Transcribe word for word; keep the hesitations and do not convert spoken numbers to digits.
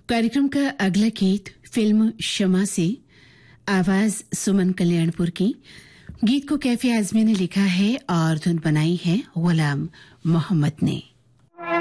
कार्यक्रम का अगला गीत फिल्म शमा से, आवाज सुमन कल्याणपुर की। गीत को कैफी आजमी ने लिखा है और धुन बनाई है गुलाम मोहम्मद ने।